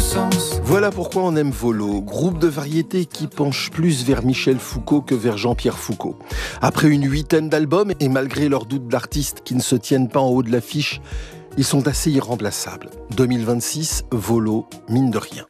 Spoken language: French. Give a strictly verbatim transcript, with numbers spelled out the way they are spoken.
sens. Voilà pourquoi on aime Volo, groupe de variété qui penche plus vers Michel Foucault que vers Jean-Pierre Foucault. Après une huitaine d'albums, et malgré leurs doutes d'artistes qui ne se tiennent pas en haut de l'affiche, ils sont assez irremplaçables. deux mille vingt-six, Volo, mine de rien.